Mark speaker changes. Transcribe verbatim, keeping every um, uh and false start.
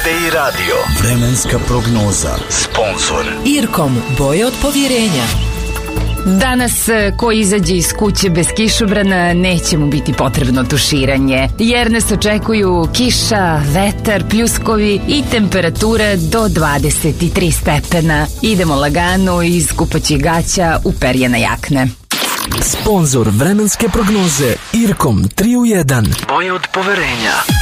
Speaker 1: i radio. Vremenska prognoza. Sponzor
Speaker 2: Irkom, boje od povjerenja.
Speaker 3: Danas ko izađe iz kuće bez kišobrana neće mu biti potrebno tuširanje, jer nas očekuju kiša, vetar, pljuskovi i temperatura do dvadeset tri stepena. Idemo lagano iz kupaćih gaća u perjane jakne.
Speaker 4: Sponzor vremenske prognoze Irkom tri u jedan. Boje od poverenja.